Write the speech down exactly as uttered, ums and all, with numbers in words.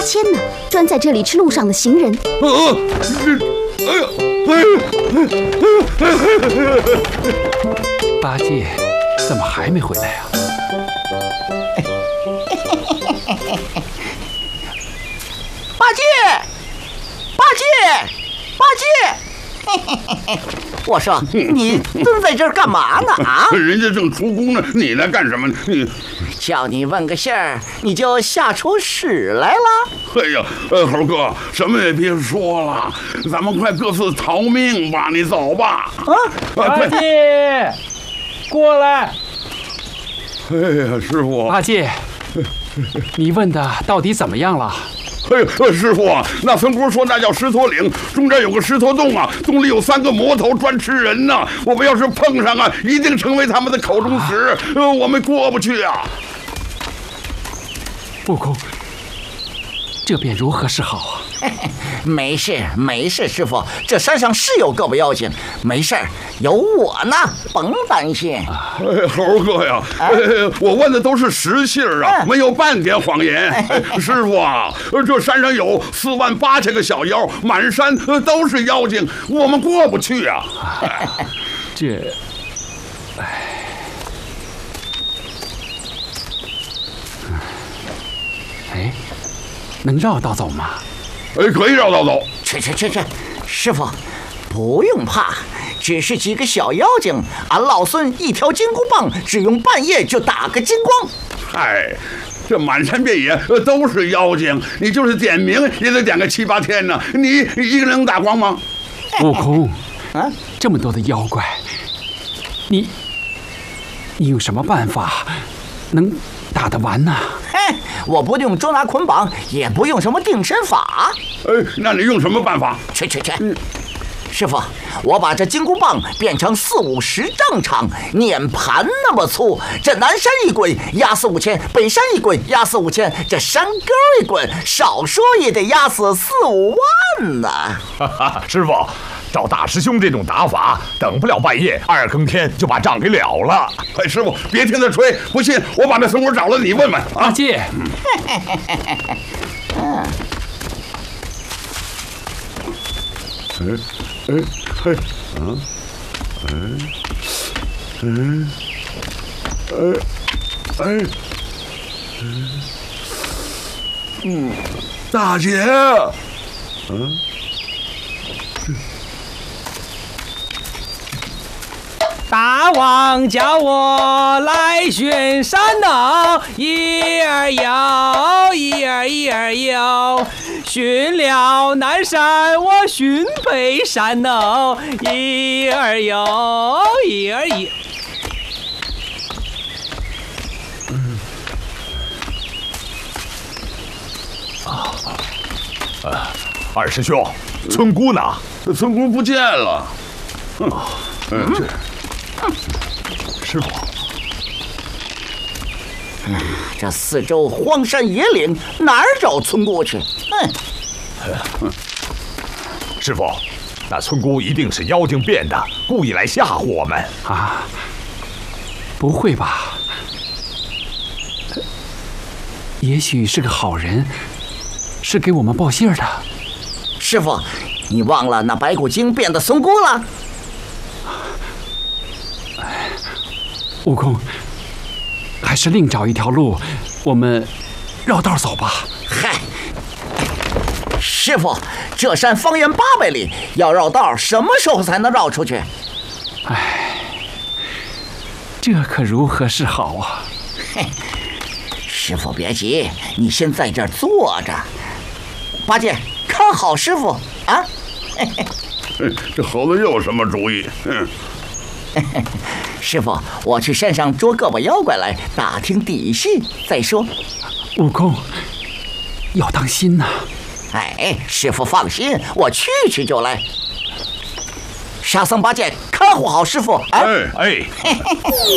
千呢，专在这里吃路上的行人。 啊！哎呀！哎呀！ 八戒，怎么还没回来呀？ 八戒，八戒，八戒！我说，你蹲在这儿干嘛呢？啊！ 人家正出宫呢，你来干什么？你叫你问个信儿，你就吓出屎来了？ 哎呀，呃，猴哥，什么也别说了，咱们快各自逃命吧！你走吧。 啊， 八戒，过来。 哎呀，师傅， 八戒，你问的到底怎么样了？ 哎呀，师傅，那村姑说那叫狮驼岭，中间有个狮驼洞啊，洞里有三个魔头专吃人呐、啊。我们要是碰上啊，一定成为他们的口中食，呃，我们过不去啊。 悟空，这便如何是好啊？ 没事没事，师傅，这山上是有个把妖精，没事儿，有我呢，甭担心。 哎，猴哥呀，哎，我问的都是实信儿啊，没有半点谎言。哎，师傅啊，这山上有四万八千个小妖，满山都是妖精，我们过不去啊。 这，哎，哎，能绕道走吗？ 哎，可以绕道走。 去去去去，师傅，不用怕，只是几个小妖精，俺老孙一条金箍棒，只用半夜就打个精光。 嗨，这满山遍野都是妖精，你就是点名也得点个七八天呢。你一个人能打光吗？ 悟空， 啊， 这么多的妖怪，你你有什么办法能打得完呢？ 嘿，我不用捉拿捆绑，也不用什么定身法。 哎，那你用什么办法？ 去去去！嗯，师傅，我把这金箍棒变成四五十丈长，碾盘那么粗，这南山一滚压死五千，北山一滚压死五千，这山沟一滚，少说也得压死四五万呢。 哈哈，师傅，照大师兄这种打法，等不了半夜，二更天就把仗给了了。 哎，师傅，别听他吹，不信我把那村姑找了，你问问啊。 八戒， 嗯。 哎哎嘿啊哎哎哎哎嗯，大姐，嗯， 大王叫我来巡山呢，一儿游，一儿一儿游，巡了南山，我巡北山呢，一儿游，一儿一。 嗯，啊啊，二师兄，村姑呢？ 村姑不见了。 嗯，嗯这。师傅， 嗯，这四周荒山野岭，哪儿找村姑去？ 哼！师傅，那村姑一定是妖精变的，故意来吓唬我们啊！不会吧？也许是个好人，是给我们报信的。 师傅，你忘了那白骨精变的村姑了？ 悟空，还是另找一条路，我们绕道走吧。 嗨，师傅，这山方圆八百里，要绕道，什么时候才能绕出去？ 唉，这可如何是好啊？ 嘿，师傅别急，你先在这儿坐着。八戒，看好师傅啊！嘿嘿，这猴子又有什么主意？嗯。 师傅，我去山上捉个把妖怪来，打听底细再说。 悟空，要当心呐！ 哎，师傅放心，我去去就来。沙僧、八戒，看护好师傅啊！ 哎哎。